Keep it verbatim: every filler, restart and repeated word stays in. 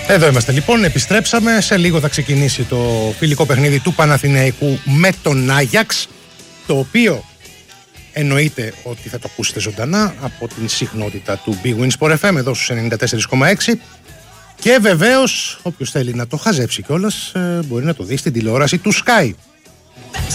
Εδώ είμαστε λοιπόν, επιστρέψαμε. Σε λίγο θα ξεκινήσει το φιλικό παιχνίδι του Παναθηναϊκού με τον Άγιαξ, το οποίο εννοείται ότι θα το ακούσετε ζωντανά από την συχνότητα του Big Win Sport εφ εμ εδώ στους ενενήντα τέσσερα κόμμα έξι. Και βεβαίως όποιος θέλει να το χαζέψει κιόλας μπορεί να το δει στην τηλεόραση του Sky.